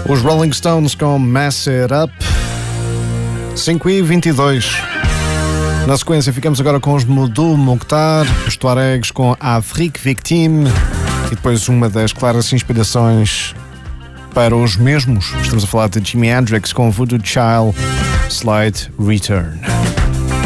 Os Rolling Stones com Mess It Up, 5h22. Na sequência ficamos agora com os Moudou Mokhtar, os Tuaregs com Afrique Victime e depois uma das claras inspirações para os mesmos. Estamos a falar de Jimi Hendrix com Voodoo Child, Slight Return.